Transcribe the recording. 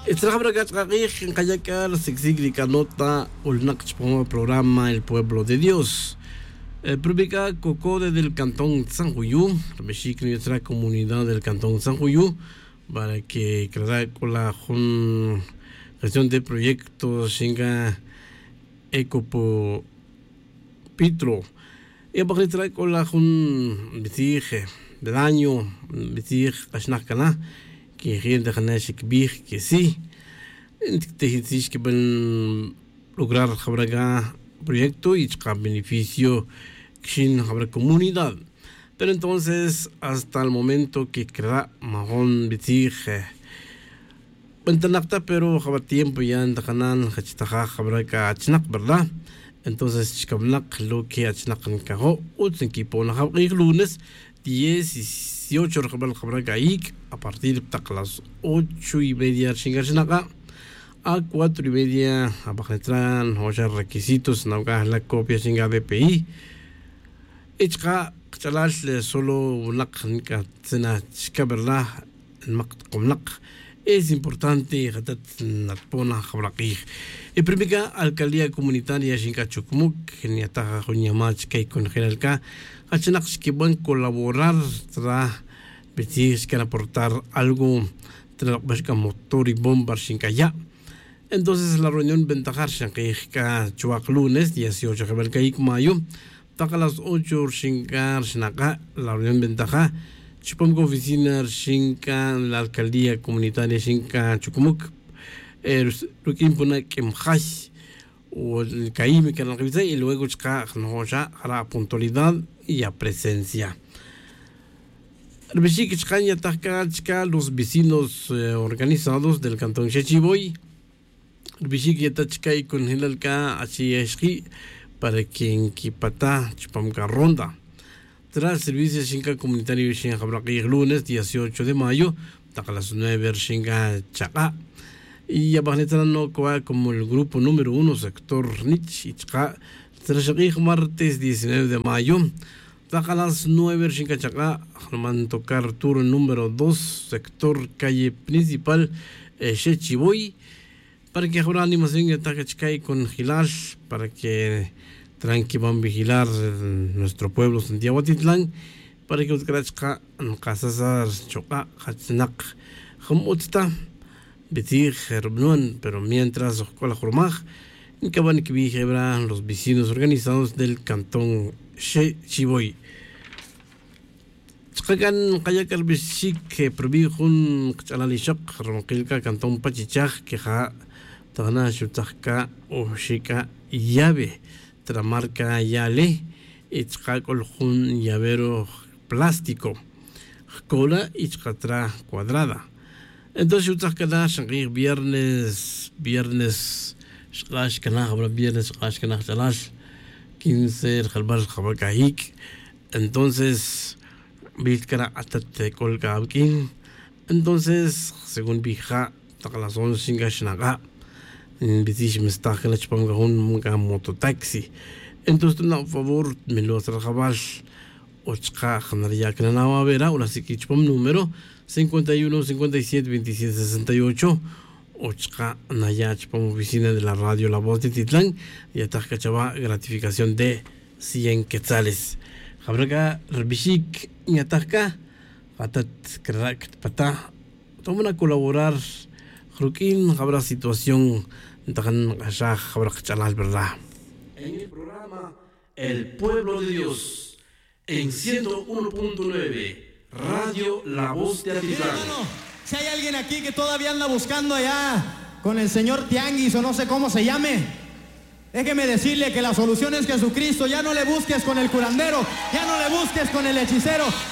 Estrabragat en Kayakar, Sexigrica Nota, Ulnach programa El Pueblo de Dios. Publica Cocode del Cantón San Juyú, Mexicana nuestra comunidad del Cantón San Juyú, para que crea con la gestión de proyectos Shinga Ecopo Pitro. Y a partir de con la Bitige del año, Bitige Ashnakana. Que gente que sí, que van lograr habrá proyecto y beneficio sin habrá comunidad. Pero entonces hasta el momento que crea mahon bitig ventanacta, pero habrá tiempo ya en Tacanan hachitaja habrá que achnak, ¿verdad? Entonces chicabnak lo que achnak en cajo utsen equipo na habrá lunes 18 a partir de las 8:30 chingarchinaca a 4:30 a bajetran o requisitos nauga la copia chinga BPI ichka chalal solo una cena chica verdad es importante gatat natpona jabraqi y primera alcaldía comunitaria chinga chukmuk niata junyamach kay con generalka achinax que van colaborar tra betis que aportar algo tra basca motor y bomba ya. Entonces la reunión ventajar shanka chuak lunes 18 de mayo taca las 8 shingar shinaka la reunión ventaja chupam oficina shinka la alcaldía comunitaria shinka chukumuk lo que impone que mhash o el caíme que la revisa y luego chica no ya a la puntualidad y a presencia. El los vecinos organizados del cantón Chechiboy, el Bichiquita chica y con el así es para que en Kipata chupamca ronda. Tras servicios Shinka comunitario Shinka Habraqui lunes 18 de mayo, a las 9 Shinka Chaca. Y abajo como el grupo número 1 sector Nich tras martes 19 de mayo a las 9 Shinkachaca man tocar turno número 2 sector calle principal Chechiboy para que habrá animación y ataque con Gilal para que tranqui van a vigilar nuestro pueblo Santiago Titlán para que utkrachka en casas choca hatnak jamutsta Betir, pero mientras con la jormaj, en Cabana que vigebran los vecinos organizados del cantón Chechiboy. Chakagan Kayakar Bishik que provijun Chalalishak, Ronquilka, cantón Pachichaj, que ja Tana Shutaka o Shika Llave, Tramarca Yale, y Chakol Jun llavero plástico, cola y chatra cuadrada. Entonces yo cada viernes shkash kana habla viernes shkash kana chalash 15 khalbal khabakaik. Entonces bilkara atat kolka abkin. Entonces según bija takalas 11 ngashnaga bitish mistakhala chpamga un mototaxi. Entonces no favor me lo trabajas ochka khanaria kana wa vera una sikichpam número 51 57 27 68 ochka nayach como oficina de la radio La Voz de Titlán y ataca chava gratificación de 100 quetzales habrá rebishik y ataca atat crack pata toman a colaborar Rukin habrá situación tan allá habrá chalal verdad en el programa El Pueblo de Dios en 101.9 Radio La Voz de Atitlán. Si hay alguien aquí que todavía anda buscando allá con el señor Tianguis o no sé cómo se llame, déjeme decirle que la solución es Jesucristo. Ya no le busques con el curandero, ya no le busques con el hechicero,